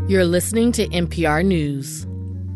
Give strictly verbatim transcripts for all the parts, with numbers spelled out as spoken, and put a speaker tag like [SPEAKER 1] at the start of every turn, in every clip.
[SPEAKER 1] You're listening to N P R News.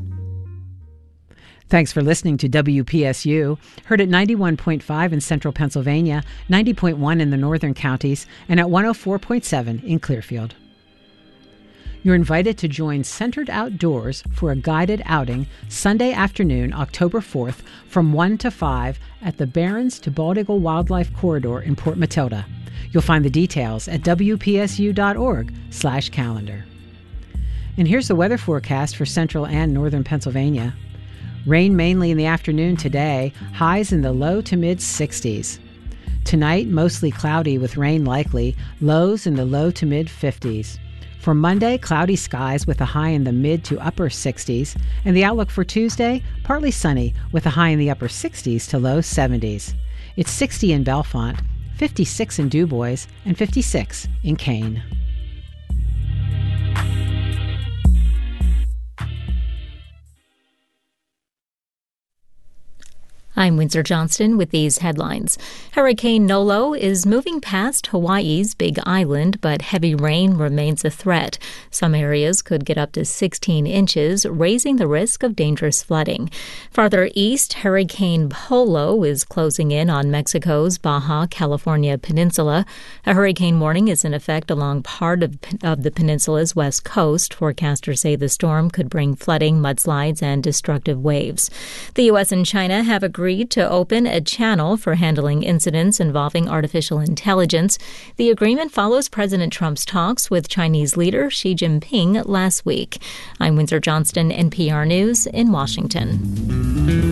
[SPEAKER 2] Thanks for listening to W P S U, heard at ninety-one point five in central Pennsylvania, ninety point one in the northern counties, and at one oh four point seven in Clearfield. You're invited to join Centered Outdoors for a guided outing Sunday afternoon, October fourth, from one to five at the Barrens to Bald Eagle Wildlife Corridor in Port Matilda. You'll find the details at W P S U dot org slash calendar. And here's the weather forecast for central and northern Pennsylvania. Rain mainly in the afternoon today, highs in the low to mid sixties. Tonight, mostly cloudy with rain likely, lows in the low to mid fifties. For Monday, cloudy skies with a high in the mid to upper sixties. And the outlook for Tuesday, partly sunny with a high in the upper sixties to low seventies. It's sixty in Bellefonte, fifty-six in DuBois, and fifty-six in Kane.
[SPEAKER 3] I'm Windsor Johnston with these headlines. Hurricane Nolo is moving past Hawaii's Big Island, but heavy rain remains a threat. Some areas could get up to sixteen inches, raising the risk of dangerous flooding. Farther east, Hurricane Polo is closing in on Mexico's Baja California Peninsula. A hurricane warning is in effect along part of, of the peninsula's west coast. Forecasters say the storm could bring flooding, mudslides, and destructive waves. The U S and China have agreed to open a channel for handling incidents involving artificial intelligence. The agreement follows President Trump's talks with Chinese leader Xi Jinping last week. I'm Windsor Johnston, N P R News in Washington.